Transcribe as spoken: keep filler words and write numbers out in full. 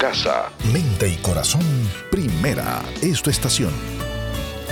casa. Mente y corazón, primera es tu estación.